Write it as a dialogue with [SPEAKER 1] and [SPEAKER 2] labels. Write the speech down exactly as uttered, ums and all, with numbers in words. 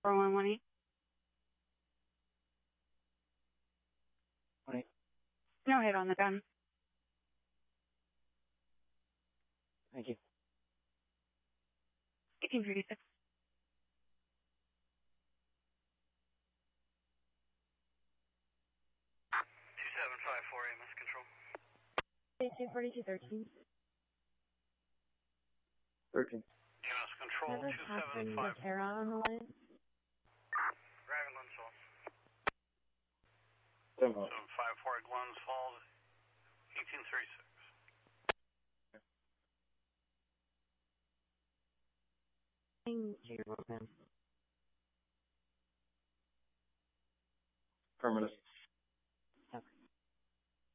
[SPEAKER 1] four one one eight.
[SPEAKER 2] One eight.
[SPEAKER 1] No hit on the gun.
[SPEAKER 2] Thank you.
[SPEAKER 1] eighteen thirty-six.
[SPEAKER 3] two seven five four A M S control.
[SPEAKER 1] eighteen forty-two thirteen.
[SPEAKER 2] Thirteen.
[SPEAKER 3] E M S control
[SPEAKER 1] Never
[SPEAKER 3] two seven five.
[SPEAKER 1] Catherine on the line.
[SPEAKER 3] Driving Glens Falls.
[SPEAKER 2] Seven five.
[SPEAKER 3] seven five four Glens Falls. eighteen thirty-six.
[SPEAKER 1] Thank you.
[SPEAKER 2] Affirmative.